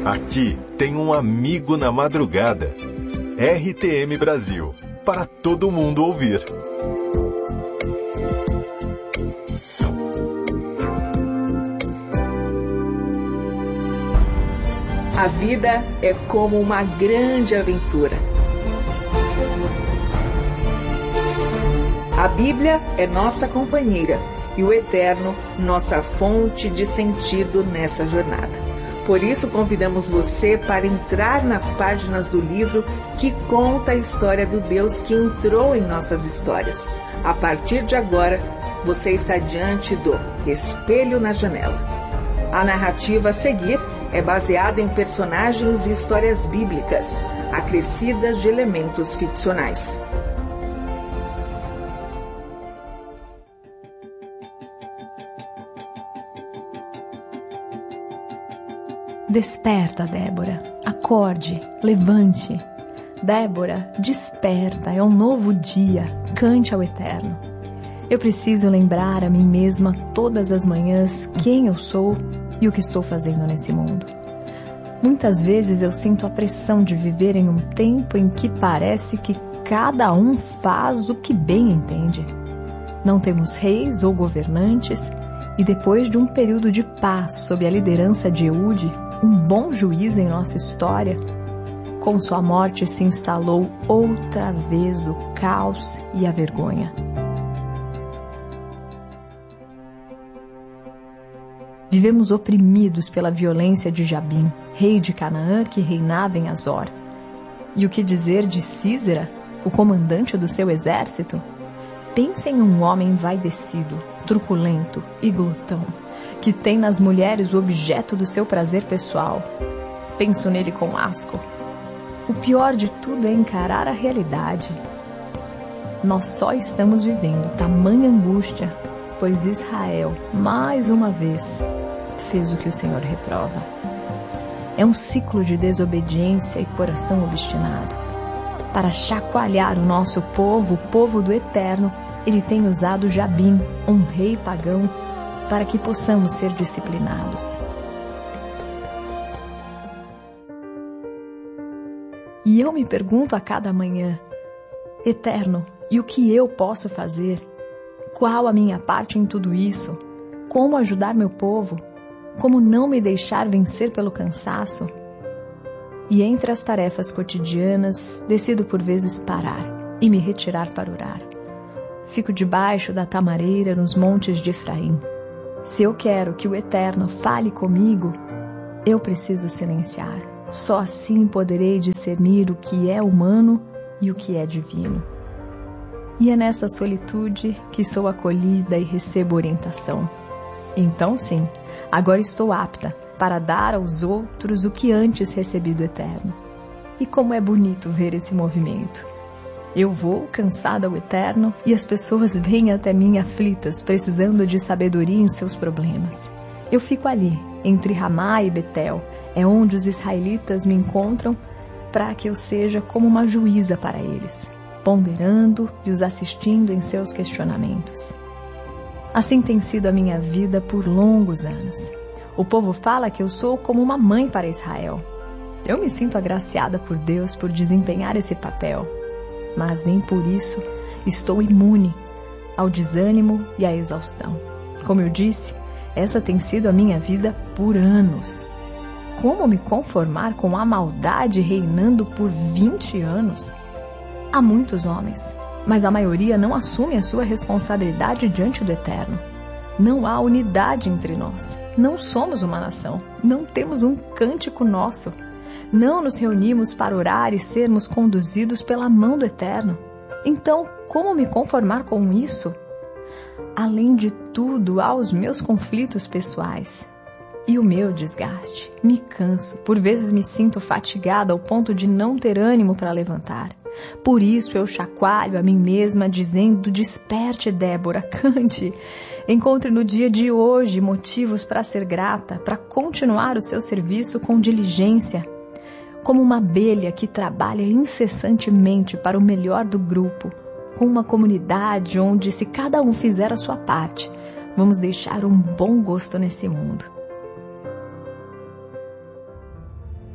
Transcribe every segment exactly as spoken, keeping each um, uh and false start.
Aqui tem um amigo na madrugada. R T M Brasil, para todo mundo ouvir. A vida é como uma grande aventura. A Bíblia é nossa companheira e o Eterno, nossa fonte de sentido nessa jornada. Por isso, convidamos você para entrar nas páginas do livro que conta a história do Deus que entrou em nossas histórias. A partir de agora, você está diante do Espelho na Janela. A narrativa a seguir é baseada em personagens e histórias bíblicas, acrescidas de elementos ficcionais. Desperta, Débora. Acorde, levante. Débora, desperta, é um novo dia. Cante ao Eterno. Eu preciso lembrar a mim mesma todas as manhãs quem eu sou e o que estou fazendo nesse mundo. Muitas vezes eu sinto a pressão de viver em um tempo em que parece que cada um faz o que bem entende. Não temos reis ou governantes e depois de um período de paz sob a liderança de Eude, um bom juiz em nossa história, com sua morte se instalou outra vez o caos e a vergonha. Vivemos oprimidos pela violência de Jabim, rei de Canaã que reinava em Azor. E o que dizer de Sísera, o comandante do seu exército? Pense em um homem envaidecido, truculento e glutão, que tem nas mulheres o objeto do seu prazer pessoal. Penso nele com asco. O pior de tudo é encarar a realidade. Nós só estamos vivendo tamanha angústia, pois Israel, mais uma vez, fez o que o Senhor reprova. É um ciclo de desobediência e coração obstinado. Para chacoalhar o nosso povo, o povo do Eterno, ele tem usado Jabim, um rei pagão, para que possamos ser disciplinados. E eu me pergunto a cada manhã, Eterno, e o que eu posso fazer? Qual a minha parte em tudo isso? Como ajudar meu povo? Como não me deixar vencer pelo cansaço? E entre as tarefas cotidianas, decido por vezes parar e me retirar para orar. Fico debaixo da tamareira nos montes de Efraim. Se eu quero que o Eterno fale comigo, eu preciso silenciar. Só assim poderei discernir o que é humano e o que é divino. E é nessa solitude que sou acolhida e recebo orientação. Então sim, agora estou apta para dar aos outros o que antes recebi do Eterno. E como é bonito ver esse movimento. Eu vou cansada ao Eterno e as pessoas vêm até mim aflitas, precisando de sabedoria em seus problemas. Eu fico ali, entre Ramá e Betel, é onde os israelitas me encontram para que eu seja como uma juíza para eles, ponderando e os assistindo em seus questionamentos. Assim tem sido a minha vida por longos anos. O povo fala que eu sou como uma mãe para Israel. Eu me sinto agraciada por Deus por desempenhar esse papel, mas nem por isso estou imune ao desânimo e à exaustão. Como eu disse, essa tem sido a minha vida por anos. Como me conformar com a maldade reinando por vinte anos? Há muitos homens, mas a maioria não assume a sua responsabilidade diante do Eterno. Não há unidade entre nós. Não somos uma nação. Não temos um cântico nosso. Não nos reunimos para orar e sermos conduzidos pela mão do Eterno. Então, como me conformar com isso? Além de tudo, há os meus conflitos pessoais e o meu desgaste. Me canso, por vezes me sinto fatigada ao ponto de não ter ânimo para levantar. Por isso eu chacoalho a mim mesma dizendo: desperte, Débora, cante. Encontre no dia de hoje motivos para ser grata, para continuar o seu serviço com diligência. Como uma abelha que trabalha incessantemente para o melhor do grupo, com uma comunidade onde, se cada um fizer a sua parte, vamos deixar um bom gosto nesse mundo.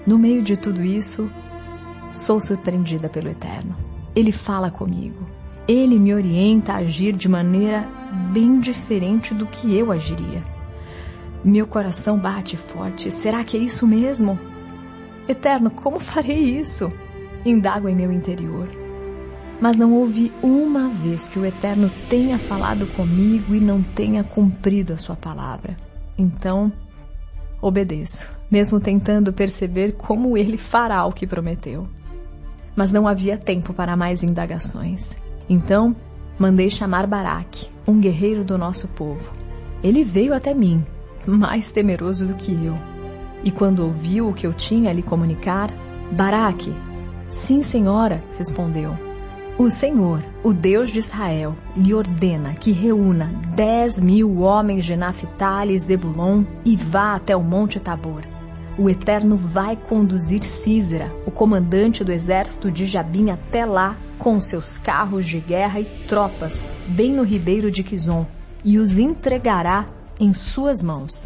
No meio de tudo isso, sou surpreendida pelo Eterno. Ele fala comigo. Ele me orienta a agir de maneira bem diferente do que eu agiria. Meu coração bate forte. Será que é isso mesmo? Eterno, como farei isso? Indago em meu interior. Mas não houve uma vez que o Eterno tenha falado comigo e não tenha cumprido a sua palavra. Então, obedeço, mesmo tentando perceber como ele fará o que prometeu. Mas não havia tempo para mais indagações. Então, mandei chamar Baraque, um guerreiro do nosso povo. Ele veio até mim, mais temeroso do que eu. E quando ouviu o que eu tinha a lhe comunicar, Baraque, sim, senhora, respondeu. O Senhor, o Deus de Israel, lhe ordena que reúna dez mil homens de Naphtali e Zebulon e vá até o Monte Tabor. O Eterno vai conduzir Sísera, o comandante do exército de Jabim, até lá com seus carros de guerra e tropas, bem no ribeiro de Quizon, e os entregará em suas mãos.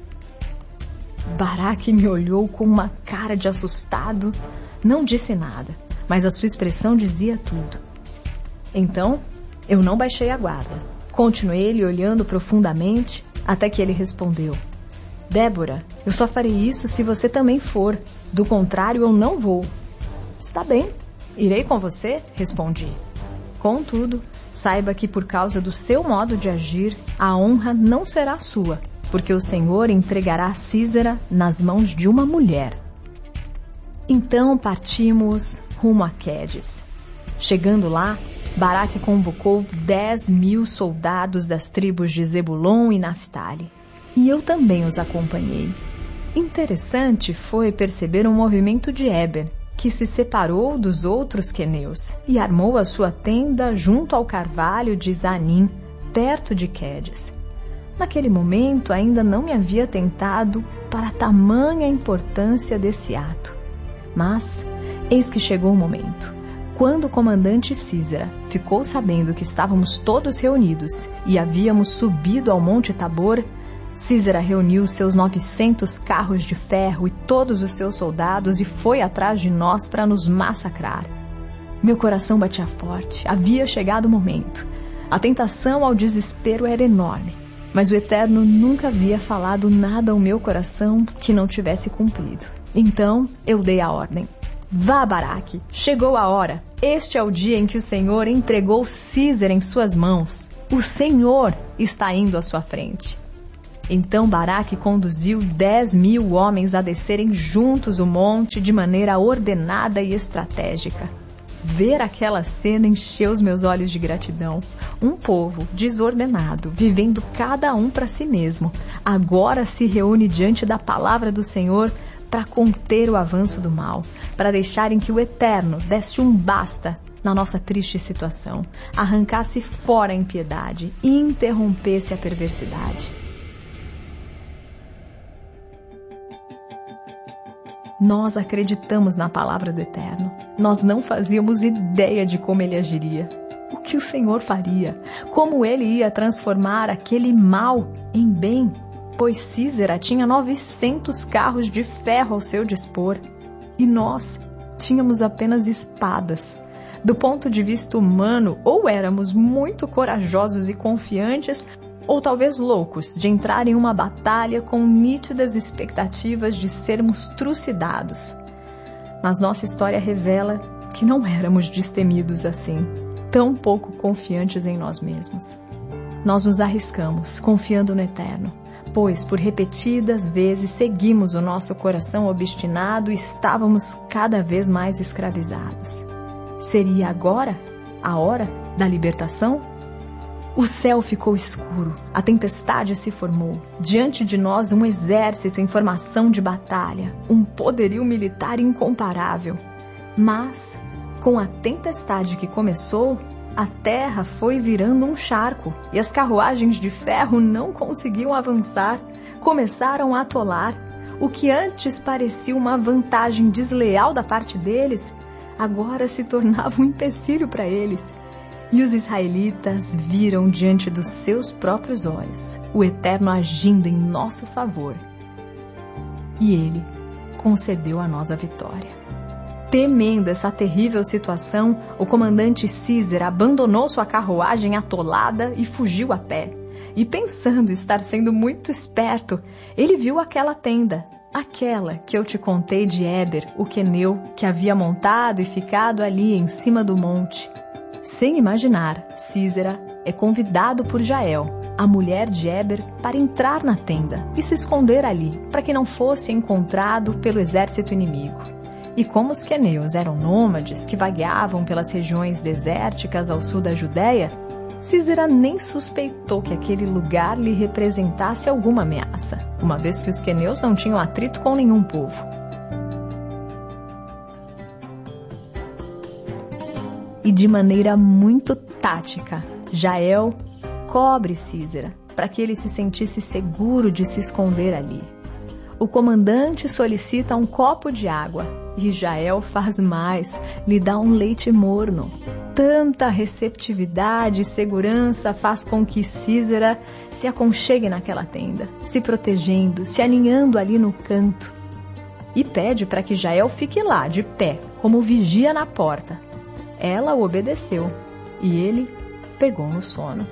Baraque me olhou com uma cara de assustado, não disse nada, mas a sua expressão dizia tudo. Então, eu não baixei a guarda. Continuei lhe olhando profundamente, até que ele respondeu. Débora, eu só farei isso se você também for. Do contrário, eu não vou. Está bem, irei com você, respondi. Contudo, saiba que por causa do seu modo de agir, a honra não será sua, porque o Senhor entregará Sísera nas mãos de uma mulher. Então partimos rumo a Quedes. Chegando lá, Baraque convocou dez mil soldados das tribos de Zebulon e Naphtali. E eu também os acompanhei. Interessante foi perceber um movimento de Éber, que se separou dos outros queneus e armou a sua tenda junto ao carvalho de Zanim, perto de Quedes. Naquele momento ainda não me havia atentado para a tamanha importância desse ato. Mas eis que chegou o momento. Quando o comandante Sísera ficou sabendo que estávamos todos reunidos e havíamos subido ao Monte Tabor, Sísera reuniu seus novecentos carros de ferro e todos os seus soldados e foi atrás de nós para nos massacrar. Meu coração batia forte. Havia chegado o momento. A tentação ao desespero era enorme, mas o Eterno nunca havia falado nada ao meu coração que não tivesse cumprido. Então eu dei a ordem. Vá, Baraque, chegou a hora. Este é o dia em que o Senhor entregou Sísera em suas mãos. O Senhor está indo à sua frente. Então Baraque conduziu dez mil homens a descerem juntos o monte de maneira ordenada e estratégica. Ver aquela cena encheu os meus olhos de gratidão. Um povo desordenado, vivendo cada um para si mesmo, agora se reúne diante da palavra do Senhor para conter o avanço do mal, para deixarem que o Eterno desse um basta na nossa triste situação, arrancasse fora a impiedade e interrompesse a perversidade. Nós acreditamos na palavra do Eterno. Nós não fazíamos ideia de como ele agiria. O que o Senhor faria? Como ele ia transformar aquele mal em bem? Pois Sísera tinha novecentos carros de ferro ao seu dispor. E nós tínhamos apenas espadas. Do ponto de vista humano, ou éramos muito corajosos e confiantes, ou talvez loucos de entrar em uma batalha com nítidas expectativas de sermos trucidados. Mas nossa história revela que não éramos destemidos assim, tão pouco confiantes em nós mesmos. Nós nos arriscamos, confiando no Eterno, pois por repetidas vezes seguimos o nosso coração obstinado e estávamos cada vez mais escravizados. Seria agora a hora da libertação? O céu ficou escuro, a tempestade se formou. Diante de nós um exército em formação de batalha, um poderio militar incomparável. Mas, com a tempestade que começou, a terra foi virando um charco e as carruagens de ferro não conseguiam avançar, começaram a atolar. O que antes parecia uma vantagem desleal da parte deles, agora se tornava um empecilho para eles. E os israelitas viram diante dos seus próprios olhos o Eterno agindo em nosso favor. E ele concedeu a nós a vitória. Temendo essa terrível situação, o comandante Císera abandonou sua carruagem atolada e fugiu a pé. E pensando estar sendo muito esperto, ele viu aquela tenda, aquela que eu te contei de Éber, o queneu, que havia montado e ficado ali em cima do monte. Sem imaginar, Císera é convidado por Jael, a mulher de Éber, para entrar na tenda e se esconder ali, para que não fosse encontrado pelo exército inimigo. E como os queneus eram nômades que vagueavam pelas regiões desérticas ao sul da Judéia, Císera nem suspeitou que aquele lugar lhe representasse alguma ameaça, uma vez que os queneus não tinham atrito com nenhum povo. E de maneira muito tática, Jael cobre Císera, para que ele se sentisse seguro de se esconder ali. O comandante solicita um copo de água e Jael faz mais, lhe dá um leite morno. Tanta receptividade e segurança faz com que Císera se aconchegue naquela tenda, se protegendo, se aninhando ali no canto. E pede para que Jael fique lá, de pé, como vigia na porta. Ela o obedeceu e ele pegou no sono.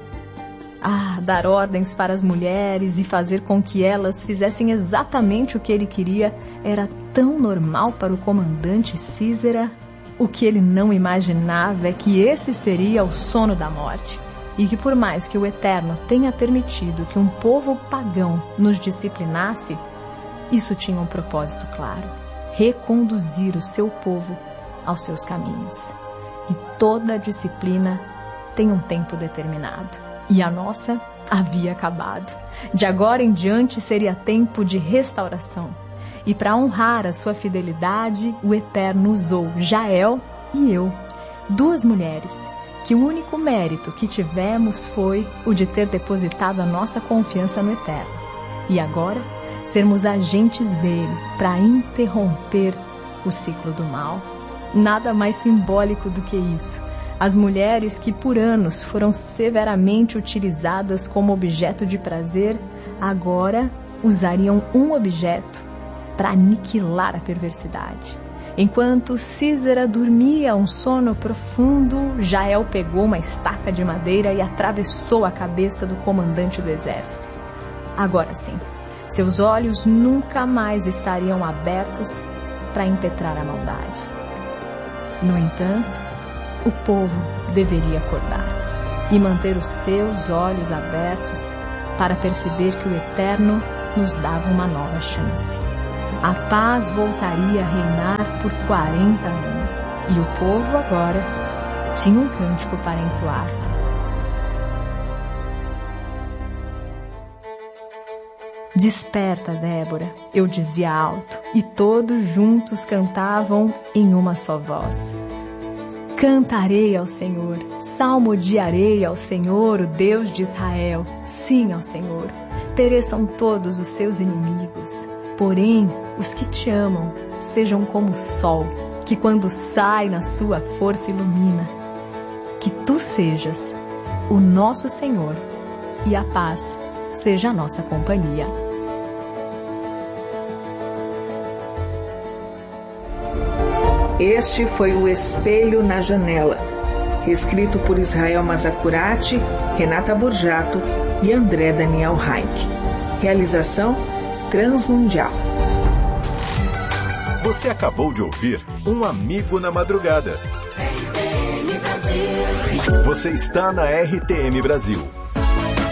Ah, dar ordens para as mulheres e fazer com que elas fizessem exatamente o que ele queria era tão normal para o comandante Císera. O que ele não imaginava é que esse seria o sono da morte e que por mais que o Eterno tenha permitido que um povo pagão nos disciplinasse, isso tinha um propósito claro: reconduzir o seu povo aos seus caminhos. E toda disciplina tem um tempo determinado. E a nossa havia acabado. De agora em diante seria tempo de restauração. E para honrar a sua fidelidade, o Eterno usou Jael e eu, duas mulheres, que o único mérito que tivemos foi o de ter depositado a nossa confiança no Eterno. E agora, sermos agentes dele para interromper o ciclo do mal. Nada mais simbólico do que isso. As mulheres que por anos foram severamente utilizadas como objeto de prazer, agora usariam um objeto para aniquilar a perversidade. Enquanto Císera dormia um sono profundo, Jael pegou uma estaca de madeira e atravessou a cabeça do comandante do exército. Agora sim, seus olhos nunca mais estariam abertos para impetrar a maldade. No entanto, o povo deveria acordar e manter os seus olhos abertos para perceber que o Eterno nos dava uma nova chance. A paz voltaria a reinar por quarenta anos e o povo agora tinha um cântico para entoar. Desperta, Débora, eu dizia alto, e todos juntos cantavam em uma só voz. Cantarei ao Senhor, salmodiarei ao Senhor, o Deus de Israel. Sim, ao Senhor, pereçam todos os seus inimigos. Porém, os que te amam sejam como o sol, que quando sai na sua força ilumina. Que tu sejas o nosso Senhor e a paz seja a nossa companhia. Este foi o Espelho na Janela, escrito por Israel Mazacurati, Renata Borjato e André Daniel Heinck. Realização Transmundial. Você acabou de ouvir Um Amigo na Madrugada. Você está na R T M Brasil.